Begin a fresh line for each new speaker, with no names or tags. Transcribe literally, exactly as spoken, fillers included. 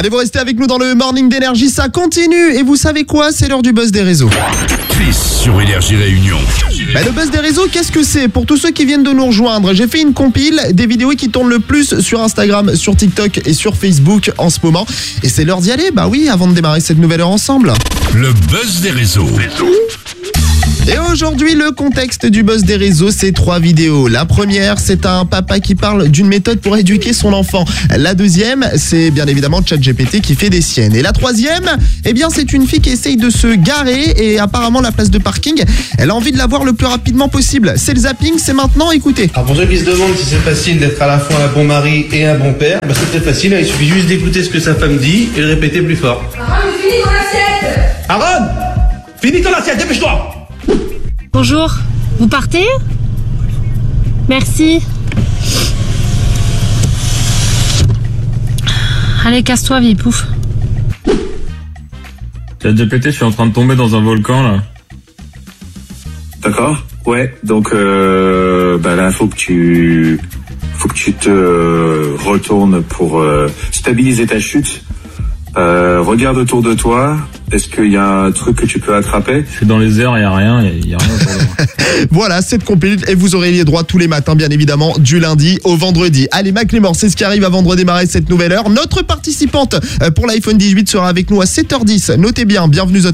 Allez, vous restez avec nous dans le Morning d'Énergie, ça continue. Et vous savez quoi? C'est l'heure du buzz des réseaux.
Chris sur Énergie Réunion.
Bah, le buzz des réseaux, qu'est-ce que c'est? Pour tous ceux qui viennent de nous rejoindre, j'ai fait une compile des vidéos qui tournent le plus sur Instagram, sur TikTok et sur Facebook en ce moment. Et c'est l'heure d'y aller, bah oui, avant de démarrer cette nouvelle heure ensemble.
Le buzz des réseaux.
Et aujourd'hui, le contexte du buzz des réseaux, c'est trois vidéos. La première, c'est un papa qui parle d'une méthode pour éduquer son enfant. La deuxième, c'est bien évidemment ChatGPT qui fait des siennes. Et la troisième, eh bien, c'est une fille qui essaye de se garer et apparemment la place de parking, elle a envie de l'avoir le plus rapidement possible. C'est le zapping, c'est maintenant, écoutez.
Alors pour ceux qui se demandent si c'est facile d'être à la fois un bon mari et un bon père, bah c'est très facile, il suffit juste d'écouter ce que sa femme dit et de répéter plus fort.
Aaron, finis ton assiette!
Aaron, finis ton assiette, dépêche-toi!
Bonjour, vous partez? Merci. Allez, casse-toi, vie pouf.
ChatGPT, je suis en train de tomber dans un volcan là.
D'accord. Ouais. Donc euh, bah là, faut que tu, faut que tu te retournes pour euh, stabiliser ta chute. Euh, regarde autour de toi. Est-ce qu'il y a un truc que tu peux attraper?
Je suis dans les airs, il y a rien, il y a rien autour de moi.
Voilà, cette compil et vous aurez les droits tous les matins, bien évidemment, du lundi au vendredi. Allez, ma Clément, c'est ce qui arrive avant de redémarrer cette nouvelle heure. Notre participante pour l'iPhone dix-huit sera avec nous à sept heures dix. Notez bien, bienvenue.